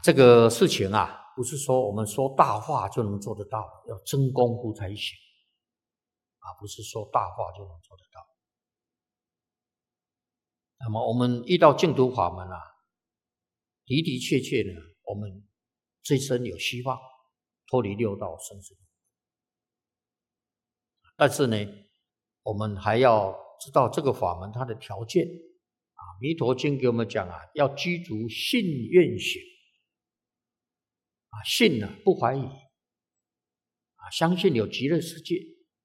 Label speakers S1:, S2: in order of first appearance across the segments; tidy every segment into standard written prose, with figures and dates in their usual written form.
S1: 这个事情啊，不是说我们说大话就能做得到，要真功夫才行不是说大话就能做得到。那么我们遇到净土法门的确呢，我们这一生有希望脱离六道生死。但是呢，我们还要知道这个法门它的条件弥陀经给我们讲要具足信愿行信不怀疑相信有极乐世界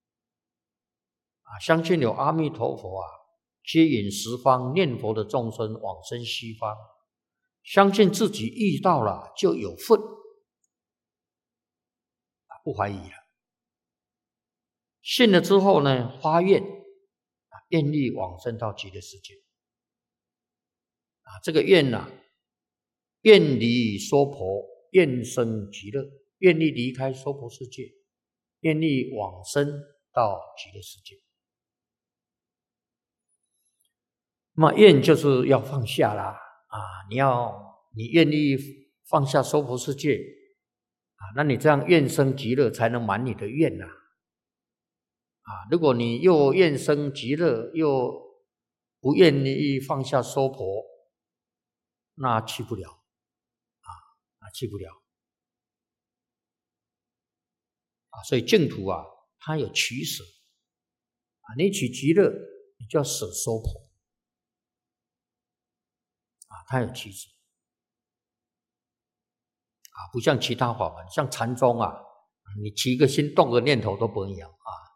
S1: 相信有阿弥陀佛接引十方念佛的众生往生西方，相信自己遇到了就有份不怀疑了。信了之后呢，发愿愿力往生到极乐世界这个愿愿离娑婆，愿生极乐，愿力离开娑婆世界，愿力往生到极乐世界。那么愿就是要放下啦你愿意放下娑婆世界那你这样愿生极乐才能满你的愿如果你又愿生极乐又不愿意放下娑婆，那去不了去不了所以净土它有取舍你取极乐，你就要舍娑婆它有取舍不像其他法门，像禅宗你起一个心动个念头都不能有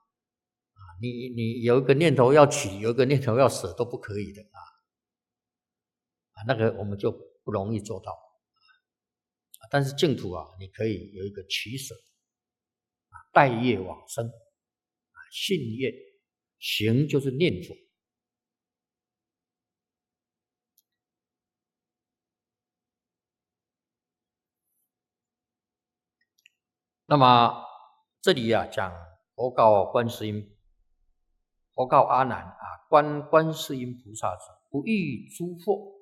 S1: 你有一个念头要取，有一个念头要舍都不可以的那个我们就不容易做到但是净土你可以有一个取舍待业往生信愿行就是念佛。那么这里讲佛告观世音，佛告阿难观世音菩萨者，不欲诸佛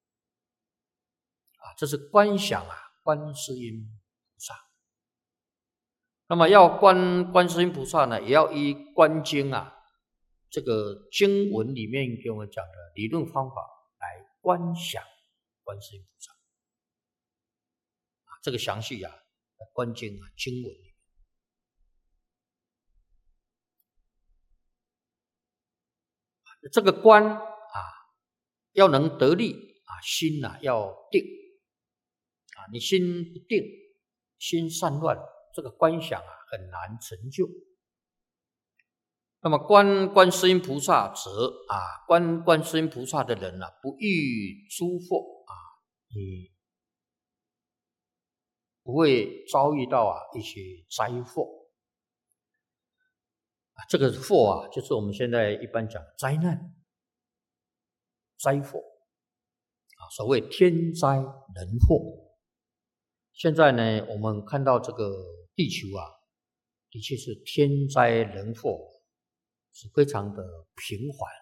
S1: 这是观想观世音菩萨。那么要观世音菩萨呢，也要依观经这个经文里面给我们讲的理论方法来观想观世音菩萨这个详细观经经文里面这个观要能得力心要定你心不定，心散乱，这个观想很难成就。那么观世音菩萨者观世音菩萨的人不欲诸佛你不会遭遇到一些灾祸这个祸就是我们现在一般讲灾难灾祸所谓天灾人祸。现在呢，我们看到这个地球的确是天灾人祸是非常的频繁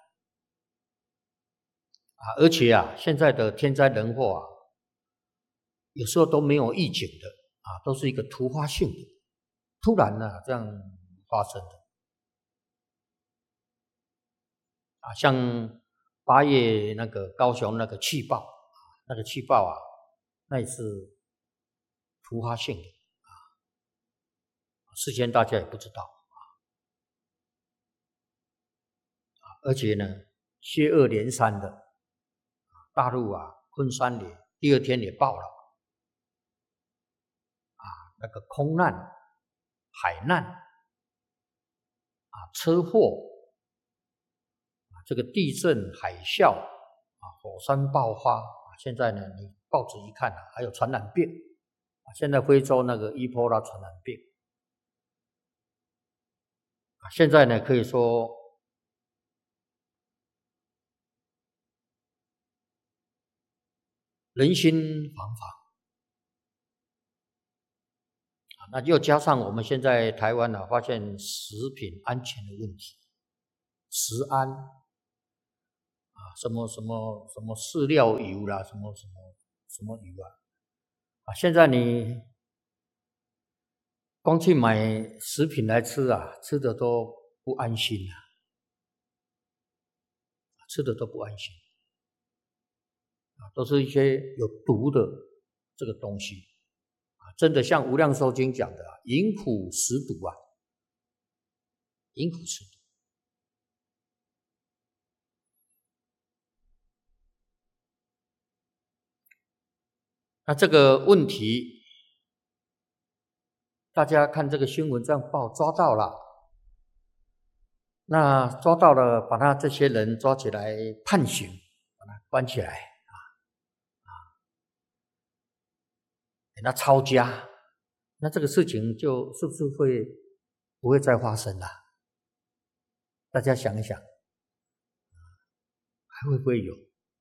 S1: 而且现在的天灾人祸有时候都没有预警的都是一个突发性的，突然这样发生的像8月那个高雄那个气爆那也是突发性的事先大家也不知道而且呢接二连三的大陆昆山也第二天也爆了那个空难海难车祸这个地震海啸火山爆发现在呢你报纸一看还有传染病现在非洲那个伊波拉传染病现在呢可以说人心惶惶那又加上我们现在台湾发现食品安全的问题，食安什么饲料油啦，什么油现在你光去买食品来吃啊，吃的都不安心啊，吃的都不安心啊，都是一些有毒的这个东西啊，真的像《无量寿经》讲的啊，饮苦食毒啊，饮苦食毒。那这个问题，大家看这个新闻这样报，抓到了，那抓到了，把他这些人抓起来判刑，把他关起来给他抄家，那这个事情就是不是不会再发生了？大家想一想，还会不会有？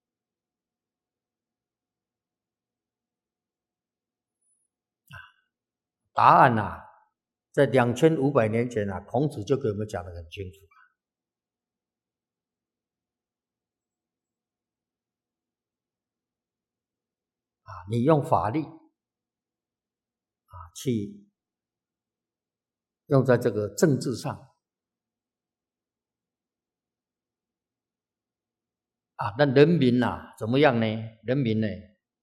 S1: 答案啊，在2500年前啊，孔子就给我们讲得很清楚啊，你用法律啊去用在这个政治上啊，那人民啊怎么样呢？人民呢，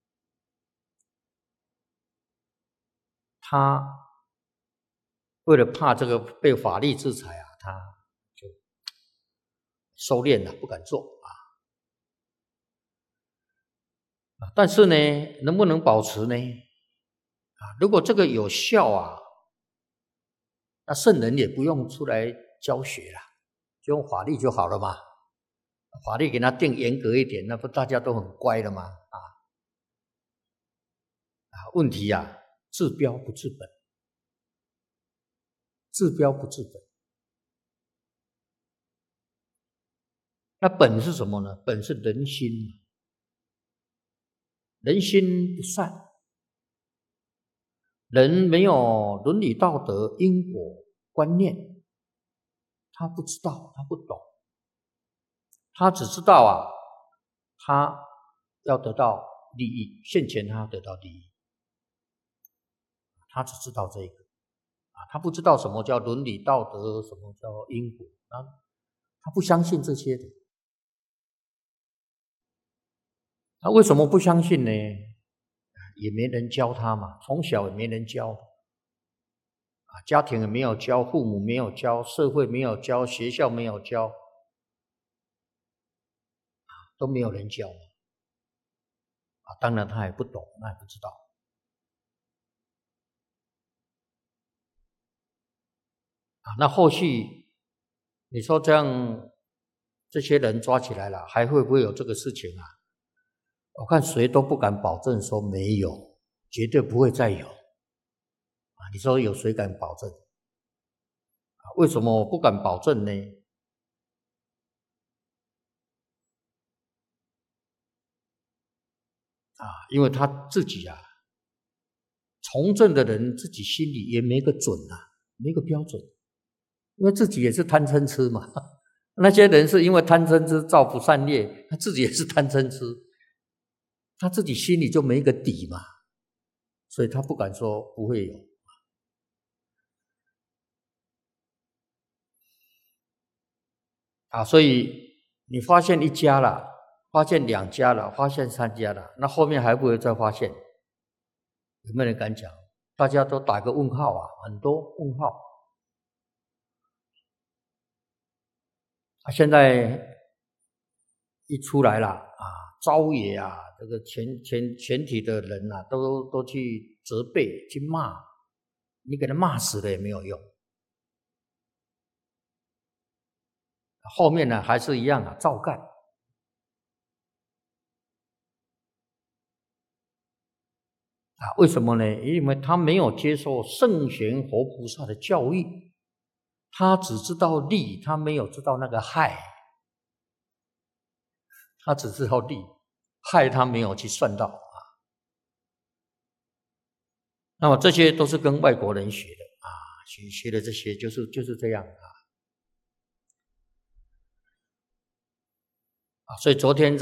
S1: 他为了怕这个被法律制裁啊，他就收敛了，不敢做啊。但是呢，能不能保持呢？啊，如果这个有效啊，那圣人也不用出来教学了，就用法律就好了嘛。法律给他定严格一点，那不大家都很乖了吗？问题啊，治标不治本，治标不治本。那本是什么呢？本是人心，人心不善，人没有伦理道德、因果观念，他不知道，他不懂，他只知道啊，他要得到利益，现前他要得到利益，他只知道这个啊，他不知道什么叫伦理道德，什么叫因果啊，他不相信这些的。他为什么不相信呢？也没人教他嘛，从小也没人教啊，家庭也没有教，父母没有教，社会没有教，学校没有教，都没有人教啊。当然他也不懂，他也不知道啊。那后续你说这样，这些人抓起来了，还会不会有这个事情啊？我看谁都不敢保证说没有，绝对不会再有啊！你说有谁敢保证？为什么我不敢保证呢？因为他自己啊，从政的人自己心里也没个准啊，没个标准，因为自己也是贪嗔痴嘛。那些人是因为贪嗔痴造福善业，他自己也是贪嗔痴，他自己心里就没个底嘛，所以他不敢说不会有啊。所以你发现一家了，发现2家了，发现3家了，那后面还不会再发现？有没有人敢讲？大家都打个问号啊，很多问号。现在一出来了啊，招野啊，这个全体的人啊，都去责备、去骂，你给他骂死了也没有用。后面呢还是一样啊，照干。为什么呢？因为他没有接受圣贤活菩萨的教育，他只知道利，他没有知道那个害，他只知道利，害他没有去算到啊。那么这些都是跟外国人学的啊，学的这些就是这样啊。所以昨天